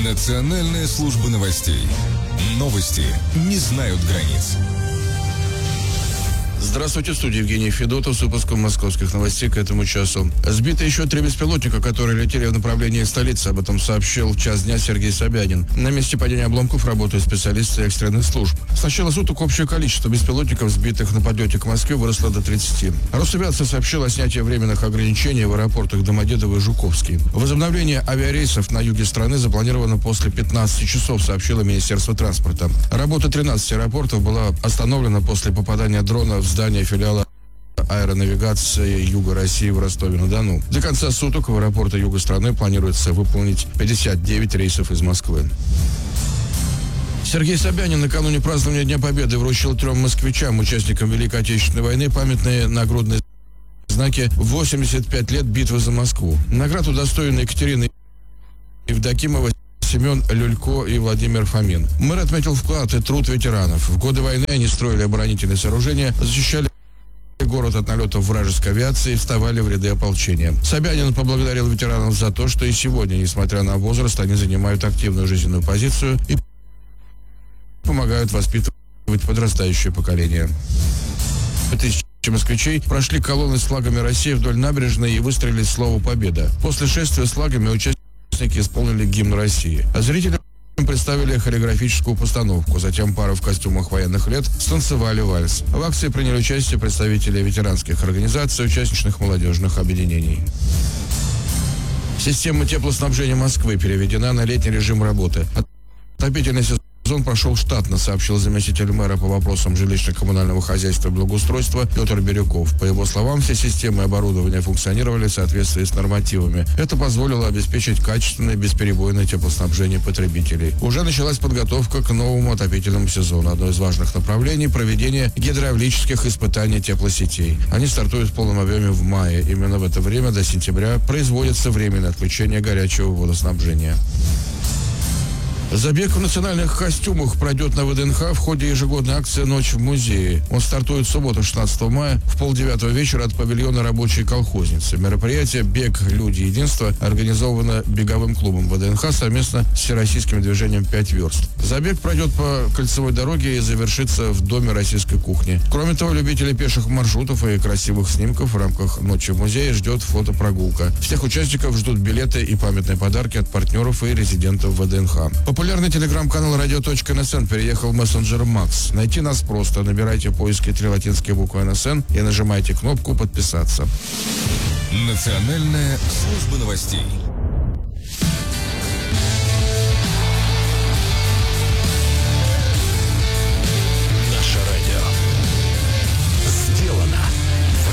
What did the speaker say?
Национальная служба новостей. Новости не знают границ. Здравствуйте, в студии Евгений Федотов с выпуском московских новостей к этому часу. Сбиты еще 3 беспилотника, которые летели в направлении столицы. Об этом сообщил в час дня Сергей Собянин. На месте падения обломков работают специалисты экстренных служб. С начала суток общее количество беспилотников, сбитых на подлете к Москве, выросло до 30. Росавиация сообщила о снятии временных ограничений в аэропортах Домодедово и Жуковский. Возобновление авиарейсов на юге страны запланировано после 15 часов, сообщило Министерство транспорта. Работа 13 аэропортов была остановлена после попадания дрона в здание филиала аэронавигации Юга России в Ростове-на-Дону. До конца суток в аэропорты юга страны планируется выполнить 59 рейсов из Москвы. Сергей Собянин накануне празднования Дня Победы вручил 3 москвичам, участникам Великой Отечественной войны, памятные нагрудные знаки «85 лет битвы за Москву». Наград удостоены Екатерина Евдокимова, Семен Люлько и Владимир Фомин. Мэр отметил вклад и труд ветеранов. В годы войны они строили оборонительные сооружения, защищали город от налетов вражеской авиации и вставали в ряды ополчения. Собянин поблагодарил ветеранов за то, что и сегодня, несмотря на возраст, они занимают активную жизненную позицию и помогают воспитывать подрастающее поколение. Тысячи москвичей прошли колонны с флагами России вдоль набережной и выстрелили слово «Победа». После шествия с флагами участники исполнили гимн России. А зрителям представили хореографическую постановку. Затем пара в костюмах военных лет станцевали вальс. В акции приняли участие представители ветеранских организаций, участничных молодежных объединений. Система теплоснабжения Москвы переведена на летний режим работы. Отопительный сезон прошел штатно, сообщил заместитель мэра по вопросам жилищно-коммунального хозяйства и благоустройства Петр Бирюков. По его словам, все системы и оборудование функционировали в соответствии с нормативами. Это позволило обеспечить качественное бесперебойное теплоснабжение потребителей. Уже началась подготовка к новому отопительному сезону. Одно из важных направлений – проведение гидравлических испытаний теплосетей. Они стартуют в полном объеме в мае. Именно в это время до сентября производится временное отключение горячего водоснабжения. Забег в национальных костюмах пройдет на ВДНХ в ходе ежегодной акции «Ночь в музее». Он стартует в субботу, 16 мая, в 8:30 вечера от павильона рабочей колхозницы. Мероприятие «Бег. Люди. Единство» организовано беговым клубом ВДНХ совместно с всероссийским движением «5 верст». Забег пройдет по кольцевой дороге и завершится в Доме российской кухни. Кроме того, любителей пеших маршрутов и красивых снимков в рамках «Ночи в музее» ждет фотопрогулка. Всех участников ждут билеты и памятные подарки от партнеров и резидентов ВДНХ. Популярный телеграм-канал radio.nsn переехал в мессенджер Макс. Найти нас просто. Набирайте в поиске 3 латинские буквы НСН и нажимайте кнопку «Подписаться». Национальная служба новостей.